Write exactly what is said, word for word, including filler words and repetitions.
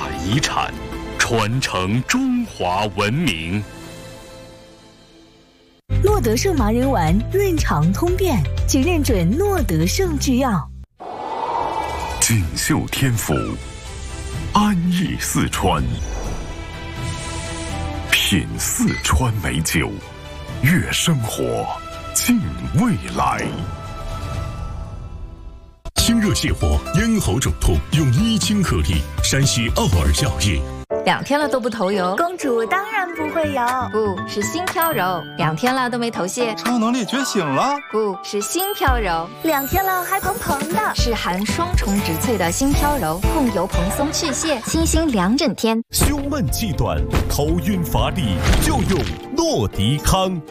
大遗产，传承中华文明。 诺德胜麻仁丸润肠通便，请认准诺德胜制药。 锦绣天府，安逸四川，品四川美酒，悦生活，敬未来。 清热泻火，咽喉肿痛，用伊清颗粒，山西奥尔药业。 两天了都不头油， 公主当然不会有， 不是心飘柔。两天了都没头屑， 超能力觉醒了， 不是心飘柔。 两天了还蓬蓬的， 是含双重植萃的心飘柔，控油蓬松去屑，清新两整天。 胸闷气短，头晕乏力，就用诺迪康。